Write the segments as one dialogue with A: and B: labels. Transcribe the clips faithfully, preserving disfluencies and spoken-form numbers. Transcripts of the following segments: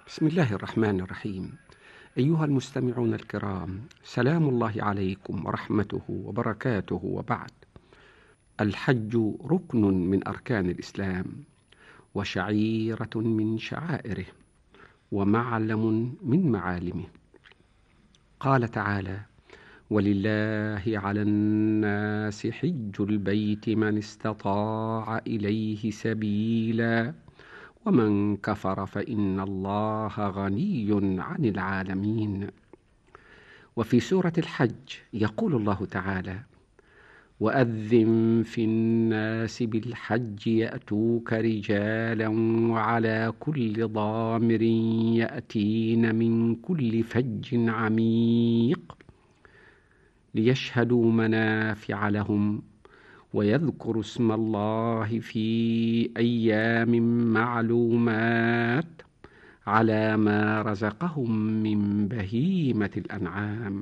A: بسم الله الرحمن الرحيم. أيها المستمعون الكرام، سلام الله عليكم ورحمته وبركاته، وبعد. الحج ركن من أركان الإسلام، وشعيرة من شعائره، ومعلم من معالمه. قال تعالى: ولله على الناس حج البيت من استطاع إليه سبيلا ومن كفر فإن الله غني عن العالمين. وفي سورة الحج يقول الله تعالى: وأذن في الناس بالحج يأتوك رجالا وعلى كل ضامر يأتين من كل فج عميق ليشهدوا منافع لهم ويذكروا اسم الله في أيام معلومات على ما رزقهم من بهيمة الأنعام.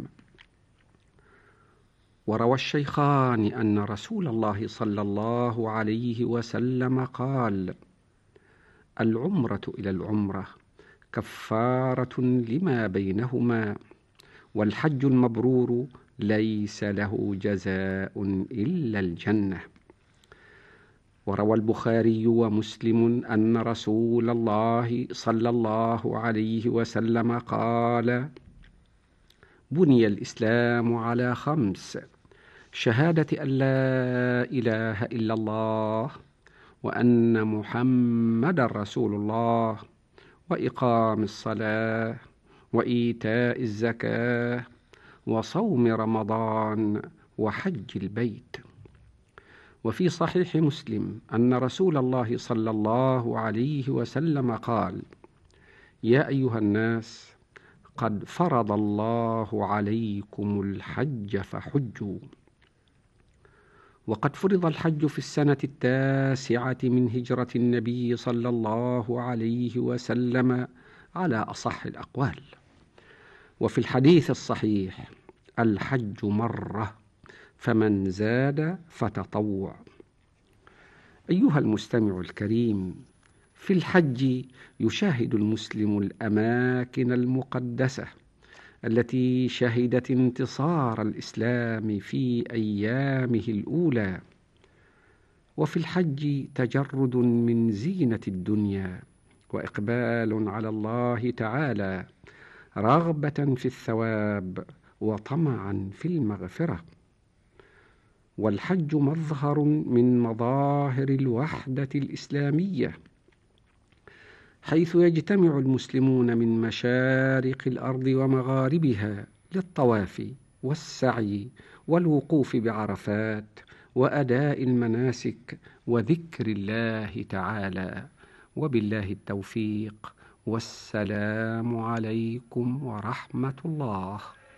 A: وروى الشيخان أن رسول الله صلى الله عليه وسلم قال: العمرة إلى العمرة كفارة لما بينهما، والحج المبرور ليس له جزاء إلا الجنة. وروى البخاري ومسلم أن رسول الله صلى الله عليه وسلم قال: بني الإسلام على خمس: شهادة أن لا إله إلا الله وأن محمد رسول الله، وإقام الصلاة، وإيتاء الزكاة، وصوم رمضان، وحج البيت. وفي صحيح مسلم أن رسول الله صلى الله عليه وسلم قال: يا أيها الناس، قد فرض الله عليكم الحج فحجوا. وقد فرض الحج في السنة التاسعة من هجرة النبي صلى الله عليه وسلم على أصح الأقوال. وفي الحديث الصحيح: الحج مرة فمن زاد فتطوع. أيها المستمع الكريم، في الحج يشاهد المسلم الأماكن المقدسة التي شهدت انتصار الإسلام في أيامه الأولى. وفي الحج تجرد من زينة الدنيا، وإقبال على الله تعالى، رغبة في الثواب وطمعا في المغفرة. والحج مظهر من مظاهر الوحدة الإسلامية، حيث يجتمع المسلمون من مشارق الأرض ومغاربها للطواف والسعي والوقوف بعرفات وأداء المناسك وذكر الله تعالى. وبالله التوفيق، والسلام عليكم ورحمة الله.